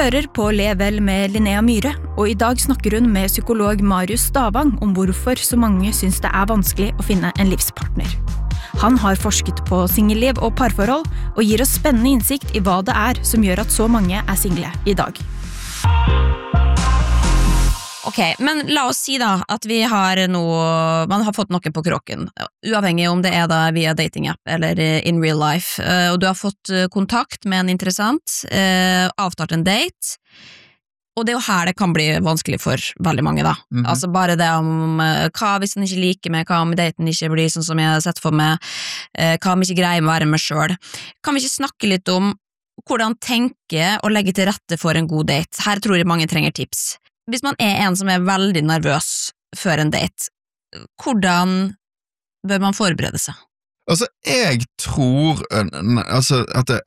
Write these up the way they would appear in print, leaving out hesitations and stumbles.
hører på Level med Linnea Myhre, og I dag snakker hun med psykolog Marius Stavang om hvorfor så mange synes det vanskelig å finne en livspartner. Han har forsket på singelliv og parforhold, og gir oss spennende innsikt I hva det som gjør at så mange single I dag. Ok, men la oss si da at vi har man har fått noe på kroken, uavhengig om det da via dating-app eller in real life, og du har fått kontakt med en interessant, avtalt en date, og det jo her det kan bli vanskelig for veldig mange da. Altså bare det om hva hvis den ikke liker meg, hva om daten ikke blir sånn som jeg har sett for meg, hva om ikke greier med å være meg selv. Kan vi ikke snakke litt om hvordan tenke og legge til rette for en god date? Her tror jeg mange trenger tips. Hvis man en som veldig nervøs før en date, hvordan bør man forberede seg? Altså, jeg tror at det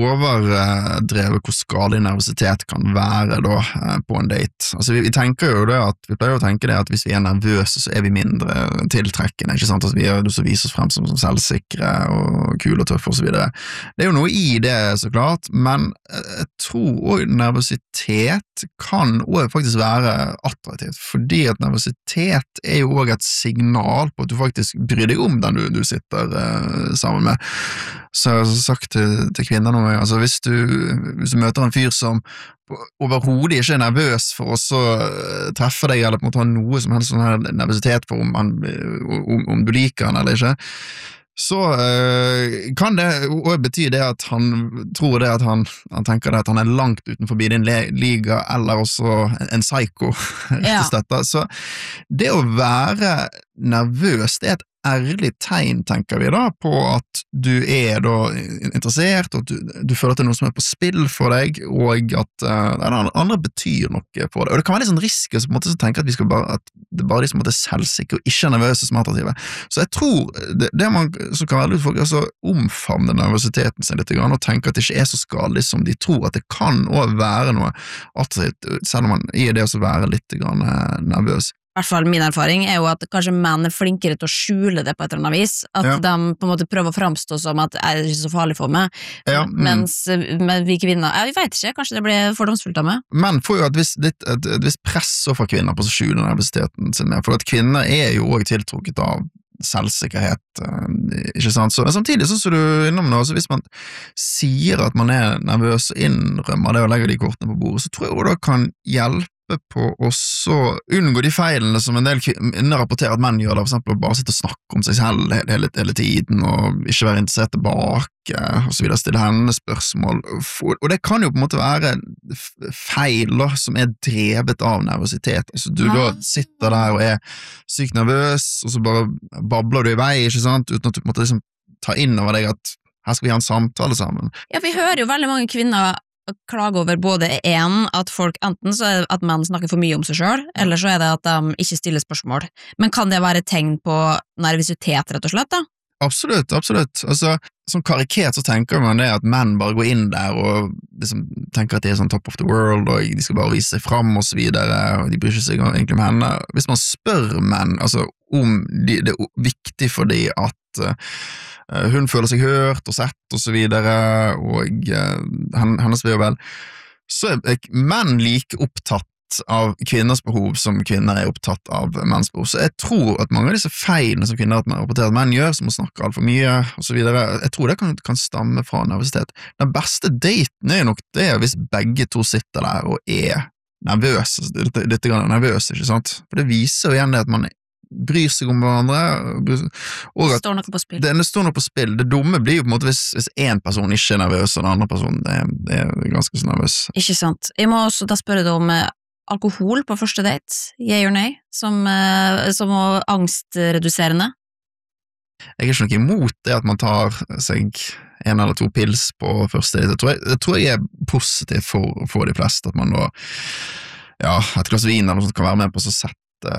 overdrevet hvor skadelig nervøsitet kan være da, på en date. Altså, vi tenker jo det at, vi pleier å tenke det at hvis vi nervøse, så vi mindre tiltrekkende, ikke sant? At vi så viser oss frem som selvsikre og kule og tøffe og så videre. Det jo noe I det, så klart, men jeg tror også nervøsitet kan også faktisk være attraktivt, fordi at nervøsitet jo også et signal på at du faktisk bryr deg om den du sitter sammen med. Så jeg har sagt til kvinner nå, altså hvis du møter en fyr som overhodet ikke nervøs for å så treffe deg, eller på en måte ha noe som helst sånn her nervøsitet for om du liker han eller ikke, så kan det også bety det at han tror det at han tenker det at han langt utenfor din liga, eller også en psycho, rett og slett. Så det å være nervøs, det et ærlig tegn, tenker vi da, på at du da interessert, og du føler at det noe som på spill for deg, og at den andre betyr noe for deg. Og det kan være litt sånn risk, på en måte, så tenker at vi skal at det bare de som er selvsikre og ikke nervøse som attraktive. Så jeg tror det man som kan være lurt for, altså omfavne nervøsiteten sin litt, og tenke at det ikke så skadelig som de tror, at det kan også være noe attraktivt, selv om man I det å være litt nervøs. I hvert fall min erfaring jo at kanskje menn flinkere til å skjule det på et eller annet vis, at de på en måte prøver å framstå som at det ikke så farlig for meg, mens vi kvinner, jeg vet ikke, kanskje det blir fordomsfullt av meg. Menn får jo et visst press fra kvinner på å skjule nervøsiteten sin, for at kvinner jo også tiltrukket av selvsikkerhet, ikke sant? Så, men samtidig, sånn som du innom nå, så hvis man sier at man nervøs og innrømmer det og legger de kortene på bordet, så tror jeg også det kan hjelpe på å så unngå de feilene som en del kvinner rapporterer at menn gjør, da, for eksempel bare sitte og snakke om seg selv hele tiden, og ikke være interessert tilbake, og så videre, stille henne spørsmål, og det kan jo på en måte være feil da, som drevet av nervøsitet, altså du da sitter der og sykt nervøs, og så bare babler du I vei, ikke sant, uten at du på en måte liksom ta inn over deg at her skal vi ha en samtale sammen. Ja, vi hører jo veldig mange kvinner klage over både at folk enten så det at menn snakker for mye om seg selv, eller så det at de ikke stiller spørsmål. Men kan det være et tegn på nervøsitet, rett og slett da? Absolutt. Altså, som karikert så tenker man det at menn bare går inn der og liksom tenker at de sånn top of the world, og de skal bare vise seg frem og så videre, og de bryr seg egentlig om henne. Hvis man spør menn, altså om det viktig for de at hun føler seg hørt og sett og så videre, og hennes vil jo vel, så menn like opptatt av kvinners behov som kvinner opptatt av menns behov. Så jeg tror at mange av disse feilene som kvinner rapporterer at menn gjør, som å snakke alt for mye og så videre, jeg tror det kan stamme fra nervøsitet. Den beste daten nok det hvis begge to sitter der og nervøse, litt nervøse, ikke sant? For det viser jo igjen det at man bryr seg om hverandre, og at det står noe på spill. Det står noe på spill. Det dumme blir jo på en måte hvis en person ikke nervøs, og den andre personen ganske så nervøs. Ikke sant. Jeg må også da spørre deg om alkohol på første date, yeah or nay, som angstreduserende? Jeg ikke noe imot det at man tar seg en eller to pils på første date. Jeg tror jeg positiv for de fleste, at man da, et glass vin eller noe sånt kan være med på så sett.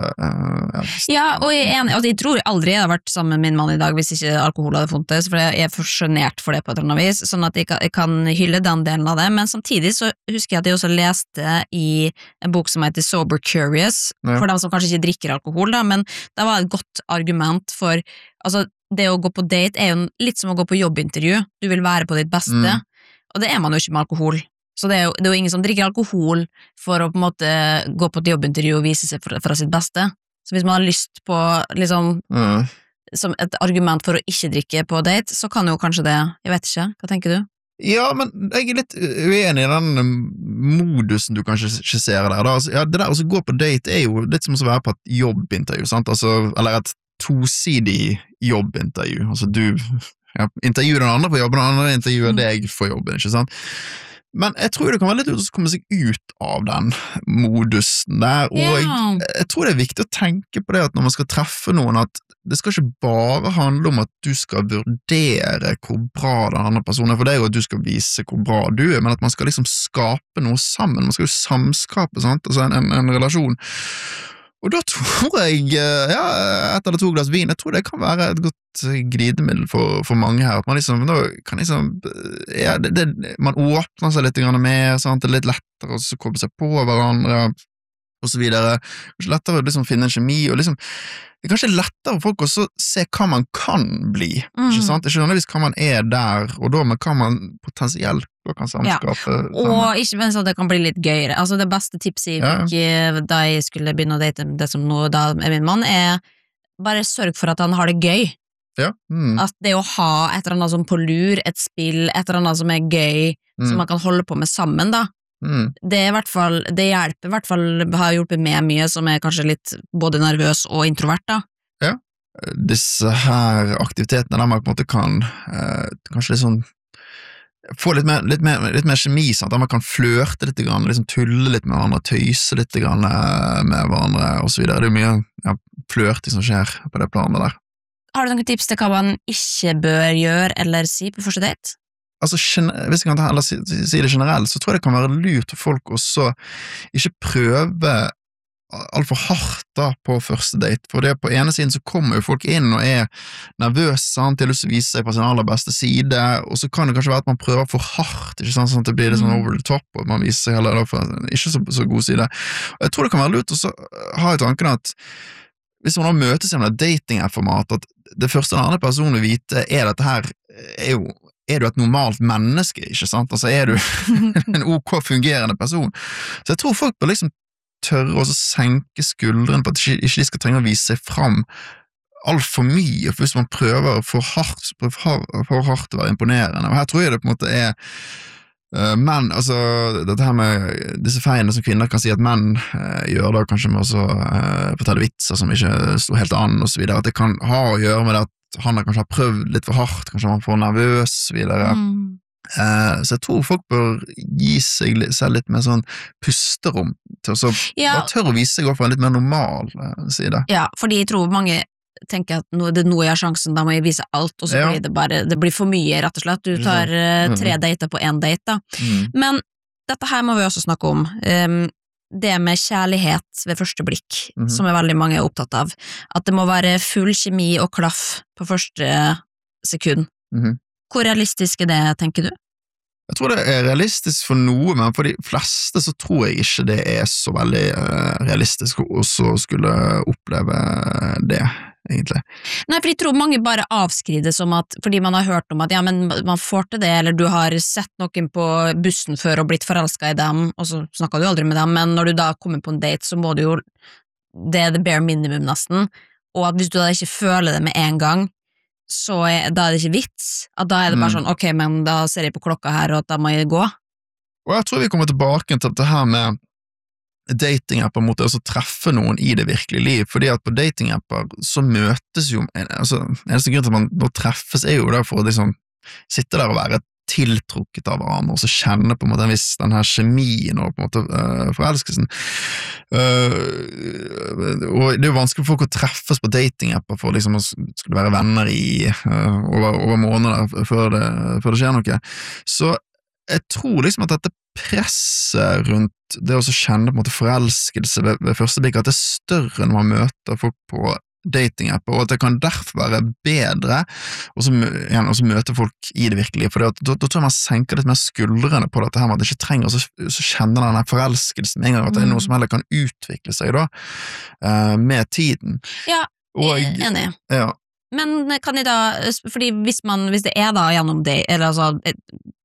Og jeg tror aldri jeg har vært sammen med min mann I dag hvis ikke alkohol hadde funtes, for jeg for sjenert for det på et eller annet vis, sånn at jeg kan hylle den delen av det, men samtidig så husker jeg at jeg også leste I en bok som heter Sober Curious, for dem som kanskje ikke drikker alkohol da, men det var et godt argument for, altså det å gå på date jo litt som å gå på jobbintervju, du vil være på ditt beste, og det man jo ikke med alkohol. Så det er jo ingen som drikker alkohol for å på en måte gå på et jobbintervju og vise seg fra sitt beste. Så hvis man har lyst på liksom som et argument for å ikke drikke på date, så kan jo kanskje det, jeg vet ikke, hva tenker du? Ja, men jeg er litt uenig i den modusen du kanskje skisserer der. Da. Altså, det der å gå på date er jo litt som å være på et jobbintervju, sant? Altså, eller et tosidig jobbintervju. Altså du intervjuer den andre på jobben, og den andre intervjuer deg for jobben, ikke sant? Men jeg tror det kan være litt ut å komme seg ut av den modusen der, og jeg tror det er viktig å tenke på det at når man skal treffe noen, at det skal ikke bare handle om at du skal vurdere hvor bra den andre personen er for deg, og at du skal vise hvor bra du er, men at man skal liksom skape noe sammen, man skal jo samskape, sant? Altså en relasjon. Og da tror jeg, et eller to glass vin, jeg tror det kan være et godt glidemiddel for mange her, at man liksom, da kan liksom, man åpner seg litt mer, sant? Det er litt lettere å koble seg på hverandre, og så videre, kanskje lettere å liksom finne en kjemi, og liksom, det er kanskje lettere for folk å se hva man kan bli, ikke sant? Ikke nødvendigvis hva man er der, og da, men hva man potensielt kan samskape. Og ikke minst at det kan bli litt gøyere. Altså det beste tipset jeg fikk da jeg skulle begynne å date det som nå da er min mann, er bare sørg for at han har det gøy. At det å ha et eller annet som på lur, et spill, et eller annet som er gøy, som man kan holde på med sammen da, det er i hvert fall, det hjelper i hvert fall, har hjulpet med mye som er kanskje litt både nervøs og introvert da. Ja, disse her aktivitetene der man på en måte kan kanskje litt sånn få litt mer kjemi, sant? Der man kan flørte litt, liksom tulle litt med hverandre, tøyse litt med hverandre og så videre. Det er jo mye flørting som skjer på det planet der. Har du noen tips til hva man ikke bør gjøre eller si på første date? Altså, hvis jeg kan si det generelt, så tror jeg det kan være lurt for folk også ikke prøve alt for hardt da på første date, for det på ene siden så kommer jo folk inn og er nervøse, sant, de har lyst til å vise seg på sin aller beste side, og så kan det kanskje være at man prøver for hardt, ikke sant, sånn at det blir litt sånn over the top, og man viser seg heller da for ikke så god side. Og jeg tror det kan være lurt å ha i tanken at hvis man da møtes i en dating-format, at det første den andre personen vil vite er dette her, er du et normalt menneske, ikke sant? Altså, er du en ok fungerende person? Så jeg tror folk bør liksom tørre å senke skuldrene på at ikke de skal trenge å vise seg fram alt for mye, for hvis man prøver for hardt å være imponerende, og her tror jeg det på en måte er men, altså, dette her med disse feilene som kvinner kan si at menn gjør da, kanskje med å fortelle vitser som ikke står helt an og så videre, at det kan ha å gjøre med det at han kanskje har prøvd litt for hardt, kanskje han får nervøs og så videre. Så jeg tror folk bør gi seg selv litt mer sånn pusterom til å bare tørre å vise seg for en litt mer normal side. Ja, fordi jeg tror mange tenker at det er nå jeg har sjansen, da må jeg vise alt, og så blir det bare, det blir for mye rett og slett, du tar 3 dater på 1 date da. Men dette her må vi også snakke om, det med kjærlighet ved første blikk, som er veldig mange er opptatt av, at det må være full kjemi og klaff på første sekund. Hvor realistisk er det, tenker du? Jeg tror det er realistisk for noe, men for de fleste så tror jeg ikke det er så veldig realistisk å skulle oppleve det, egentlig. Nei, for jeg tror mange bare avskriver det som at, fordi man har hørt om at ja, men man får til det, eller du har sett noen på bussen før og blitt forelsket i dem, og så snakket du aldri med dem, men når du da kommer på en date, så må du jo, det er the bare minimum nesten, og at hvis du da ikke føler det med en gang, så da er det ikke vits, at da er det bare sånn, ok, men da ser jeg på klokka her, og at da må jeg gå. Og jeg tror vi kommer tilbake til det her med datingapper mot det å treffe noen i det virkelige liv, fordi at på datingapper så møtes jo, altså eneste grunn til at man nå treffes er jo der for å liksom sitte der og være tiltrukket av hverandre, og så kjenne på en måte en viss den her kjemien og på en måte forelskelsen. Og det er jo vanskelig for folk å treffes på datingapper for liksom å skulle være venner i over måneder før det skjer noe. Så jeg tror liksom at dette presset rundt det å kjenne på en måte forelskelse ved første blikk, at det er større når man møter folk på datingapper, og at det kan derfor være bedre og så møte folk i det virkelige, for da tror jeg man senker litt mer skuldrene på dette her med at det ikke trenger å kjenne denne forelskelsen en gang, at det er noe som heller kan utvikle seg da, med tiden. Ja, jeg er enig. Ja. Men kan jeg da, fordi hvis det er da gjennom det, eller altså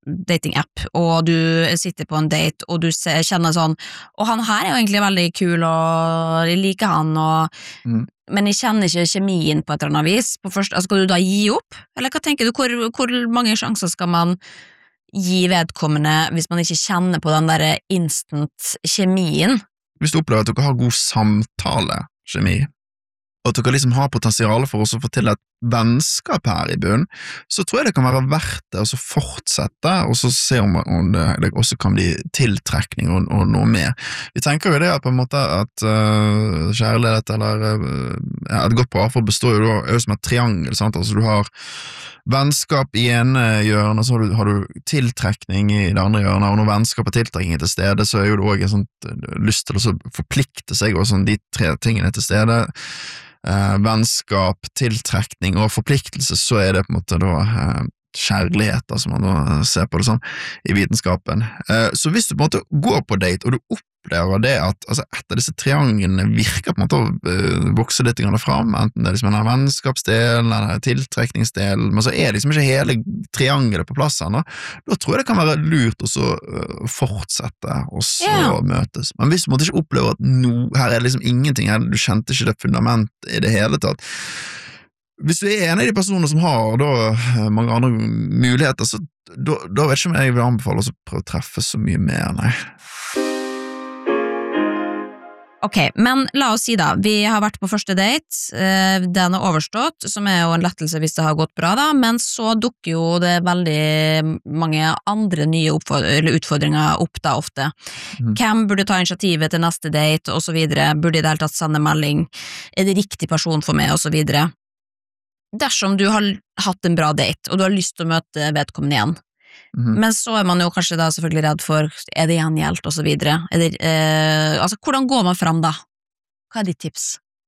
dating-app, og du sitter på en date, og du kjenner sånn, og han her jo egentlig veldig kul, og jeg liker han, men jeg kjenner ikke kjemien på et eller annet vis. Skal du da gi opp? Eller hva tenker du, hvor mange sjanser skal man gi vedkommende hvis man ikke kjenner på den der instant kjemien? Hvis du opplever at dere har god samtale-kjemi, og at dere liksom har potensiale for å få til et vennskap her i bunnen, så tror jeg det kan være verdt det å fortsette, og så se om det også kan bli tiltrekning og noe mer. Vi tenker jo det på en måte at kjærlighet eller et godt parforhold består jo som et triangel, sant? Altså du har vennskap i ene hjørnet, så har du tiltrekning i det andre hjørnet, og når vennskap og tiltrekning er til stede, så er jo det også en sånn lyst til å forplikte seg, og sånn de tre tingene er til stede, vennskap, tiltrekning og forpliktelse, så er det på en måte da kjærlighet, som man da ser på det sånn i vitenskapen. Så hvis du på en måte går på date, og du opplever det at et av disse trianglene virker på en måte å vokse litt fram, enten det er liksom en vennskapsdel eller tiltrekningsdel, men så er liksom ikke hele triangelet på plass ennå, da tror jeg det kan være lurt å så fortsette og så møtes. Men hvis du måtte ikke oppleve at her er liksom ingenting her, du kjente ikke det fundamentet i det hele tatt, hvis du er en av de personene som har da mange andre muligheter, så da vet ikke om jeg vil anbefale å prøve å treffe så mye mer, nei. Ok, men la oss si da, vi har vært på første date, den er overstått, som er jo en lettelse hvis det har gått bra da, men så dukker jo det veldig mange andre nye utfordringer opp da ofte. Hvem burde ta initiativet til neste date, og så videre, burde i det hele tatt sende melding, er det riktig person for meg, og så videre. Dersom du har hatt en bra date, og du har lyst til å møte vedkommende igjen, men så er man jo kanskje da selvfølgelig redd for, er det gjengjeldt, og så videre. Hvordan går man fram da? Hva er ditt tips?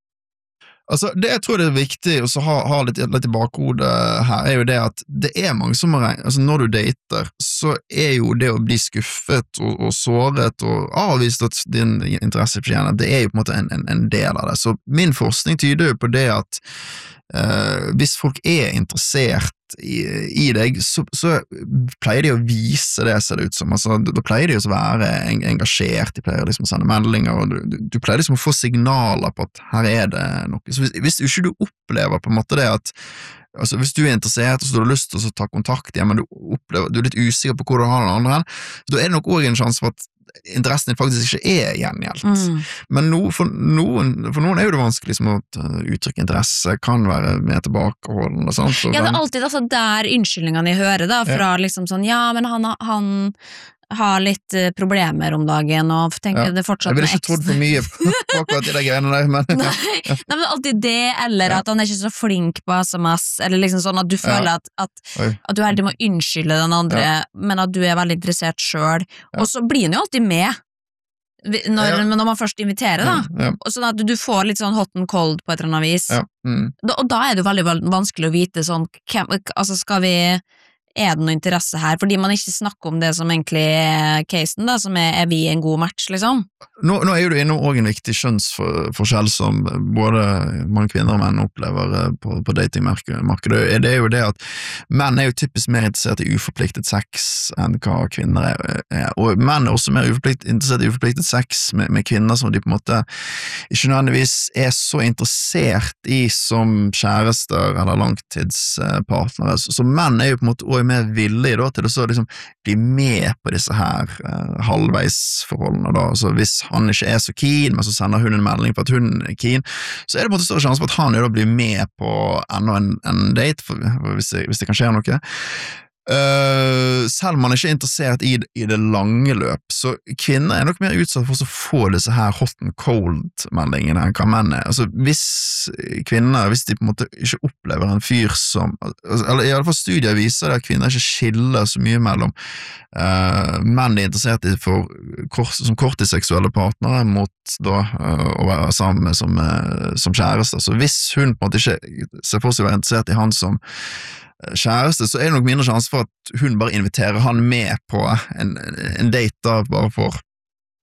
Det jeg tror det er viktig å ha litt i bakhodet her, er jo det at det er mange som når du dater, så er jo det å bli skuffet og såret og avvist at din interesse fortjener, det er jo på en måte en del av det. Så min forskning tyder jo på det at hvis folk er interessert i deg, så pleier de å vise det, ser det ut som. Da pleier de å være engasjert, de pleier liksom å sende meldinger, og du pleier liksom å få signaler på at her er det noe. Så hvis ikke du opplever på en måte det at hvis du er interessert, og så du har lyst til å ta kontakt igjen, men du er litt usikker på hvor du har den andre, så da er det nok også en sjanse for at interessen din faktisk ikke er gjengjeldt. Men for noen er jo det vanskelig som å uttrykke interesse, kan være mer tilbakeholden og sånt. Ja, det er alltid der unnskyldningene jeg hører da, fra liksom sånn, ja, men han har litt problemer om dagen, og tenker det fortsatt med eksen. Jeg vil ikke trodd for mye på akkurat de der greiene der, men Nei, men alltid det, eller at han er ikke så flink på SMS, eller liksom sånn at du føler at du heldig må unnskylde den andre, men at du er veldig interessert selv, og så blir han jo alltid med når man først inviterer da, og sånn at du får litt sånn hot and cold på et eller annet vis, og da er det jo veldig vanskelig å vite sånn, skal vi er det noe interesse her, fordi man ikke snakker om det som egentlig er casen da, som er vi en god match, liksom? Nå er jo det innom også en viktig kjønnsforskjell som både mange kvinner og menn opplever på datingmarkedet. Det er jo det at menn er jo typisk mer interessert i uforpliktet sex enn hva kvinner er, og menn er også mer interessert i uforpliktet sex med kvinner som de på en måte ikke nødvendigvis er så interessert i som kjærester eller langtidspartnere, så menn er jo på en måte også mer villig da, til å så liksom bli med på disse her halvveisforholdene da, så hvis han ikke er så keen, men så sender hun en melding på at hun er keen, så er det på en måte større sjanse for at han jo da blir med på enda en date, hvis det kan skje noe. Selv om man ikke er interessert i det lange løp, så kvinner er nok mer utsatt for å få disse her hot and cold meldingene enn hva menn er. Hvis de på en måte ikke opplever en fyr som, eller i alle fall studier viser det at kvinner ikke skiller så mye mellom menn de er interessert i som korttidsseksuelle partnere mot da å være sammen med som kjærester. Så hvis hun på en måte ikke ser for seg å være interessert i han som kjæreste, så er det nok mindre sjanse for at hun bare inviterer han med på en date da, bare for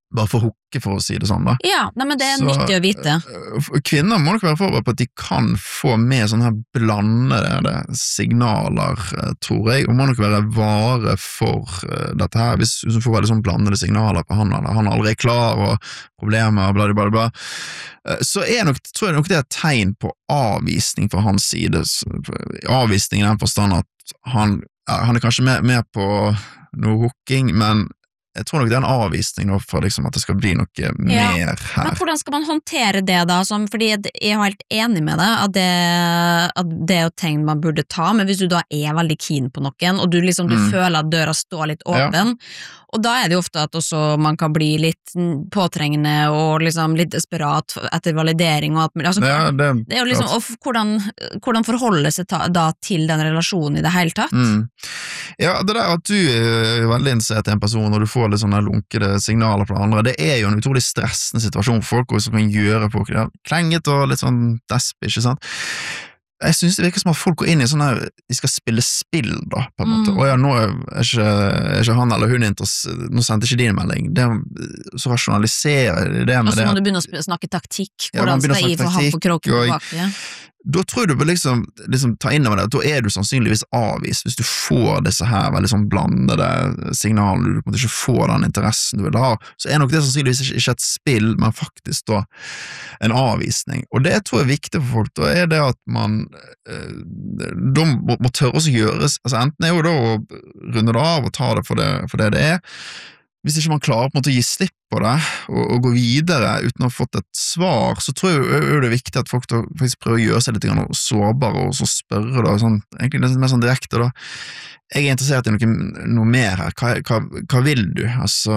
bare for hukke, for å si det sånn da. Ja, nei, men det nyttig å vite. Kvinner må nok være forberedt på at de kan få med sånne her blandede signaler, tror jeg, og må nok være vare for dette her, hvis hun får veldig sånn blandede signaler på han aldri er klar, og problemer, bla, bla, bla, så tror jeg nok det et tegn på avvisning fra hans side, avvisning i den forstand at han kanskje mer på noe hooking, men jeg tror nok det en avvisning nå for liksom at det skal bli noe mer her. Men hvordan skal man håndtere det da? Fordi jeg er helt enig med deg at det er jo tegn man burde ta, men hvis du da er veldig keen på noen, og du føler at døra står litt åpen, og da er det jo ofte at også man kan bli litt påtrengende og liksom litt desperat etter validering og alt mulig. Det er jo liksom, og hvordan forholde seg da til den relasjonen i det hele tatt? Ja, det der at du er veldig interessert i en person, og du får litt sånne lunkede signaler fra andre, det er jo en utrolig stressende situasjon for folk, som kan gjøre folk klenget og litt sånn desp, ikke sant? Jeg synes det virker som at folk går inn i sånn her, de skal spille spill da, på en måte, og nå er ikke han eller hun interessert, nå sendte ikke din melding, så rasjonaliserer det med det. Og så må du begynne å snakke taktikk, hvordan skal jeg få han på kroken tilbake? Da tror jeg du bør liksom ta inn over det, at da er du sannsynligvis avvist hvis du får disse her veldig sånn blandede signaler, du måtte ikke få den interessen du vil ha, så er nok det sannsynligvis ikke et spill, men faktisk da en avvisning, og det tror jeg er viktig for folk, da er det at man da må tørre å gjøres, altså enten er jo da å runde det av og ta det for det er, hvis ikke man klarer på en måte å gi slipp på det og gå videre uten å ha fått et svar, så tror jeg det er viktig at folk da faktisk prøver å gjøre seg litt sårbare og så spørre da, sånn, egentlig nesten mer sånn direkte da, jeg er interessert i noe mer her, hva vil du? Altså,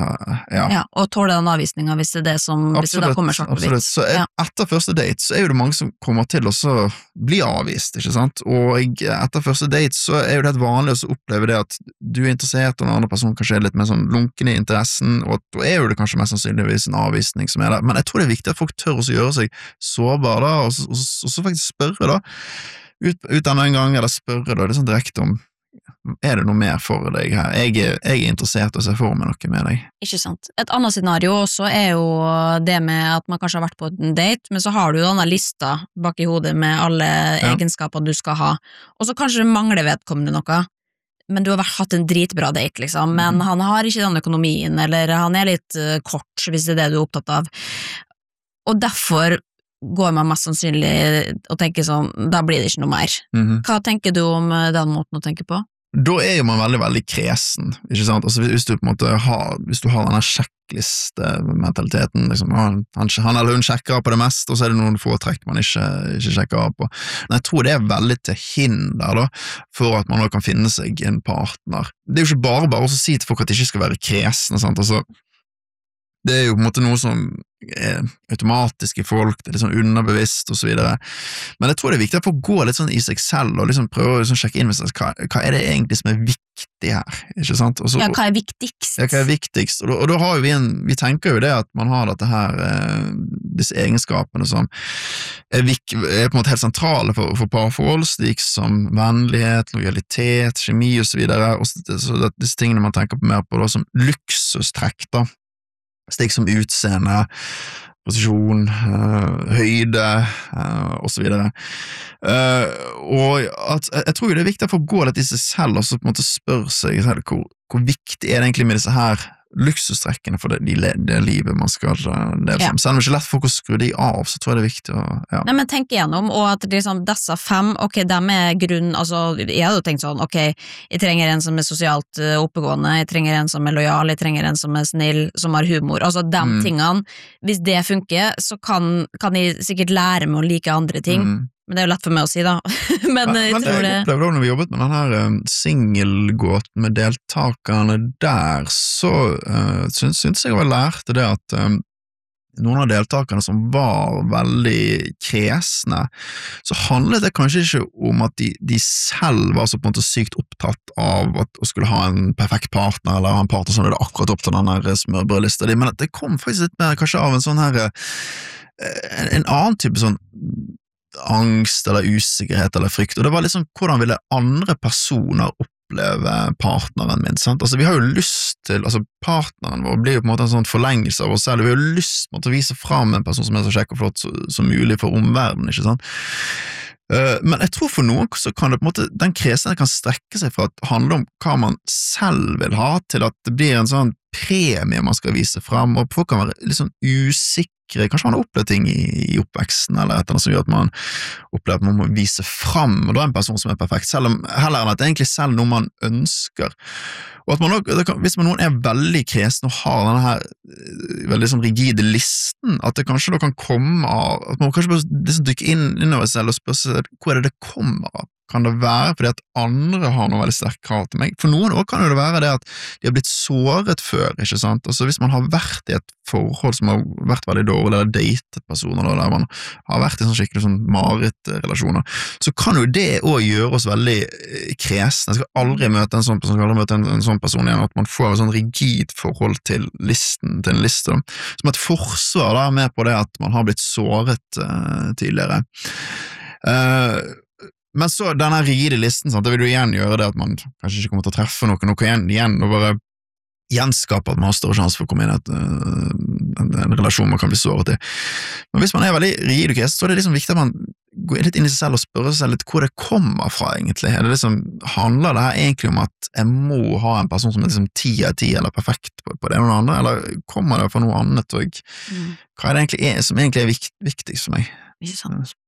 ja, og tåle den avvisningen hvis det er det som hvis det da kommer svart på hvitt. Så etter første date så er jo det mange som kommer til å så bli avvist, ikke sant? Og etter første date så er jo det helt vanlig å oppleve det at du er interessert, og den andre personen kanskje er litt mer sånn lunken i interessen, og da er jo det kanskje mest sannsynligvis en avvisning som er der, men jeg tror det er viktig at folk tør å gjøre seg sårbare da, og så faktisk spørre da, ut denne en gang, eller spørre da, det er sånn direkte om er det noe mer for deg her? Jeg er interessert i å se for meg noe med deg. Ikke sant. Et annet scenario også er jo det med at man kanskje har vært på en date, men så har du jo denne lista bak i hodet med alle egenskapene du skal ha, og så kanskje mangler vedkommende noe, men du har hatt en dritbra date liksom, men han har ikke den økonomien, eller han er litt kort hvis det er det du er opptatt av, og derfor går man mest sannsynlig og tenker sånn, da blir det ikke noe mer. Hva tenker du om den måten å tenke på? Da er jo man veldig, veldig kresen, ikke sant? Altså hvis du på en måte hvis du har denne sjekkliste-mentaliteten, liksom, han eller hun sjekker på det meste, og så er det noen få trekk man ikke sjekker av på. Men jeg tror det er veldig til hinder da, for at man også kan finne seg en partner. Det er jo ikke bare å si til folk at de ikke skal være kresne, sant? Altså, det er jo på en måte noe som er automatisk i folk, det er litt sånn underbevisst og så videre, men jeg tror det er viktig at folk går litt sånn i seg selv og liksom prøver å liksom sjekke inn med seg, hva er det egentlig som er viktig her, ikke sant? Også, hva er viktigst? Ja, hva er viktigst? Og da har jo vi tenker jo det at man har dette her, disse egenskapene som er på en måte helt sentrale for parforhold, slik som vennlighet, lojalitet, kjemi og så videre, og så disse tingene man tenker på mer på da, som luksustrekk da, slik som utseende, posisjon, høyde, og så videre. Og jeg tror jo det er viktig at folk går litt i seg selv, og så på en måte spør seg hvor viktig er det egentlig med disse her luksusstrekkene for det livet man skal leve som. Selv om det ikke er lett for folk å skru de av, så tror jeg det er viktig å Nei, men tenk igjennom, og at liksom disse 5, ok, dem er grunn, altså jeg hadde jo tenkt sånn, ok, jeg trenger en som er sosialt oppegående, jeg trenger en som er lojal, jeg trenger en som er snill, som har humor, altså de tingene, hvis det funker, så kan jeg sikkert lære meg å like andre ting, men det er jo lett for meg å si da. men jeg tror det... Jeg opplevde da når vi jobbet med denne singelgåten med deltakerne der, så synes jeg jeg lærte det at noen av deltakerne som var veldig kresne, så handlet det kanskje ikke om at de selv var så på en måte sykt opptatt av å skulle ha en perfekt partner, eller ha en partner som hadde akkurat opp til denne smørbrødlista, men at det kom faktisk litt mer kanskje av en sånn her, en annen type sånn angst eller usikkerhet eller frykt, og det var liksom hvordan ville andre personer oppleve partneren min, sant? Altså, vi har jo lyst til, altså partneren vår blir jo på en måte en sånn forlengelse av oss selv, vi har jo lyst til å vise frem en person som så kjekk og flott som mulig for omverdenen, ikke sant? Men jeg tror for noen så kan det på en måte, den kresen kan strekke seg fra å handle om hva man selv vil ha, til at det blir en sånn premie man skal vise frem, og folk kan være litt sånn usikre, kanskje man har opplevd ting i oppveksten, eller et eller annet som gjør at man opplever at man må vise frem, og da en person som perfekt, heller enn at det egentlig selv noe man ønsker. Og at man også, hvis noen veldig kresen og har denne her veldig sånn rigide listen, at det kanskje da kan komme av, at man kanskje bare liksom dykke innover selv og spørre seg, hvor det kommer av? Kan det være fordi at andre har noe veldig sterkt krav til meg? For noen år kan det være det at de har blitt såret før, ikke sant? Altså hvis man har vært i et forhold som har vært veldig dårlig, eller datet personer, der man har vært i sånn skikkelig sånn marerelasjoner, så kan jo det også gjøre oss veldig kresne. Jeg skal aldri møte en sånn person, en sånn person igjen, at man får et sånn rigid forhold til listen, til en liste, som et forsvar da, med på det at man har blitt såret tidligere. Men så denne rigide listen, sant, det vil jo igjen gjøre det at man kanskje ikke kommer til å treffe noe igjen og bare gjenskape at man har større sjanse for å komme inn i en relasjon man kan bli såret i. Men hvis man veldig rigid og kresen, så er det liksom viktig at man går litt inn i seg selv og spør seg litt hvor det kommer fra egentlig. Er det liksom, handler det her egentlig om at jeg må ha en person som liksom 10 av 10 eller perfekt på det ene og det andre, eller kommer det fra noe annet, og hva er det egentlig som egentlig er viktigst for meg? Ikke sant.